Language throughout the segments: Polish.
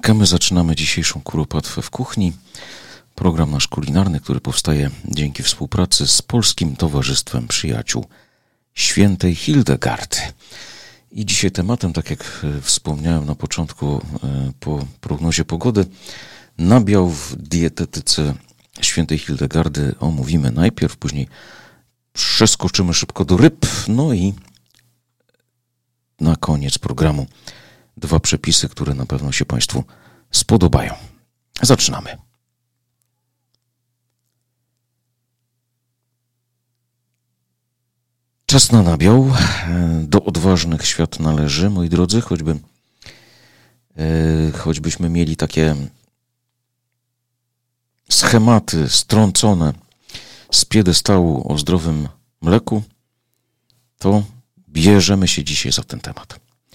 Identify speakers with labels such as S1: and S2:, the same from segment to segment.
S1: Tak, a my zaczynamy dzisiejszą Kuropatwę w kuchni. Program nasz kulinarny, który powstaje dzięki współpracy z Polskim Towarzystwem Przyjaciół Świętej Hildegardy. I dzisiaj tematem, tak jak wspomniałem na początku po prognozie pogody, nabiał w dietetyce Świętej Hildegardy omówimy najpierw, później przeskoczymy szybko do ryb, no i na koniec programu dwa przepisy, które na pewno się Państwu spodobają. Zaczynamy. Czas na nabiał. Do odważnych świat należy, moi drodzy, choćbyśmy mieli takie schematy strącone z piedestału o zdrowym mleku, to bierzemy się dzisiaj za ten temat.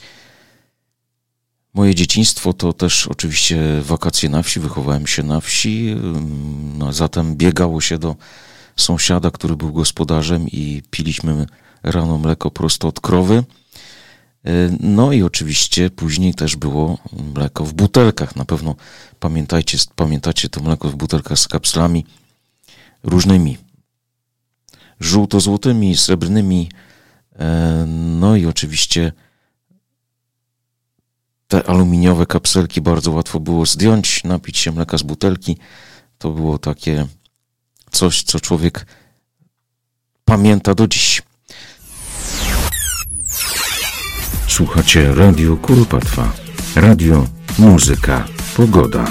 S1: Moje dzieciństwo to też oczywiście wakacje na wsi, wychowałem się na wsi, zatem biegało się do sąsiada, który był gospodarzem i piliśmy rano mleko prosto od krowy. No i oczywiście później też było mleko w butelkach. Na pewno pamiętacie to mleko w butelkach z kapslami różnymi. Żółto-złotymi, srebrnymi. No i oczywiście te aluminiowe kapselki bardzo łatwo było zdjąć, napić się mleka z butelki. To było takie coś, co człowiek pamięta do dziś.
S2: Słuchacie Radio Kuropatwa. Radio, muzyka, pogoda.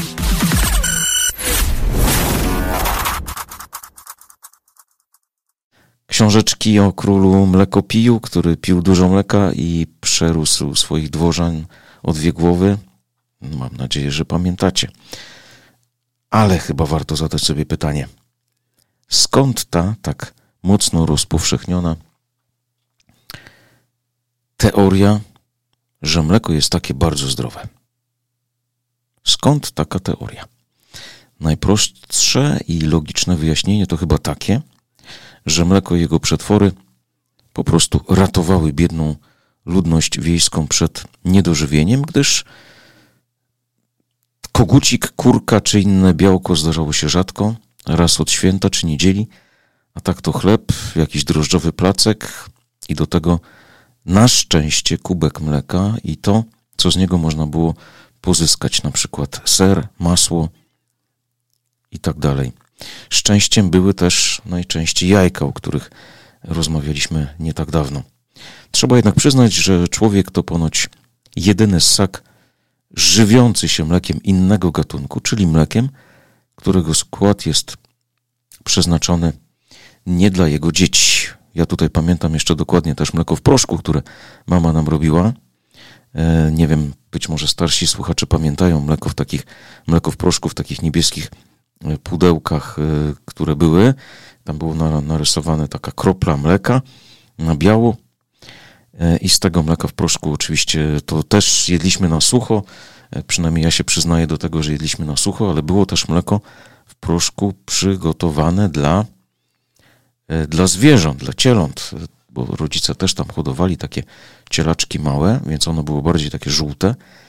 S1: Książeczki o królu mlekopiju, który pił dużo mleka i przerósł swoich dworzan o 2 głowy. Mam nadzieję, że pamiętacie. Ale chyba warto zadać sobie pytanie. Skąd ta tak mocno rozpowszechniona teoria, że mleko jest takie bardzo zdrowe? Skąd taka teoria? Najprostsze i logiczne wyjaśnienie to chyba takie, że mleko i jego przetwory po prostu ratowały biedną ludność wiejską przed niedożywieniem, gdyż kogucik, kurka czy inne białko zdarzało się rzadko, raz od święta czy niedzieli, a tak to chleb, jakiś drożdżowy placek i do tego na szczęście kubek mleka i to, co z niego można było pozyskać, na przykład ser, masło i tak dalej. Szczęściem były też najczęściej jajka, o których rozmawialiśmy nie tak dawno. Trzeba jednak przyznać, że człowiek to ponoć jedyny ssak żywiący się mlekiem innego gatunku, czyli mlekiem, którego skład jest przeznaczony nie dla jego dzieci. Ja tutaj pamiętam jeszcze dokładnie też mleko w proszku, które mama nam robiła. Nie wiem, być może starsi słuchacze pamiętają mleko w proszku w takich niebieskich pudełkach, które były. Tam było narysowane taka kropla mleka na biało i z tego mleka w proszku oczywiście to też jedliśmy na sucho. Przynajmniej ja się przyznaję do tego, że jedliśmy na sucho, ale było też mleko w proszku przygotowane dla zwierząt, dla cieląt, bo rodzice też tam hodowali takie cielaczki małe, więc ono było bardziej takie żółte